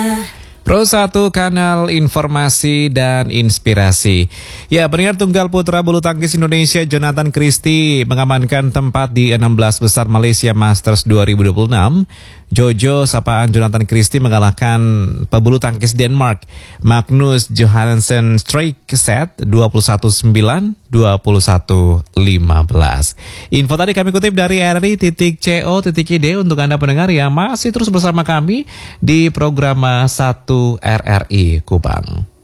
Pro 1 kanal informasi dan inspirasi. Ya, pendengar tunggal putra bulu tangkis Indonesia Jonathan Christie mengamankan tempat di 16 besar Malaysia Masters 2026. Jojo sapaan Jonathan Christie mengalahkan pebulu tangkis Denmark Magnus Johansson straight set 21-9, 21-15. Info tadi kami kutip dari RRI.co.id untuk Anda pendengar yang masih terus bersama kami di program 1 RRI Kupang.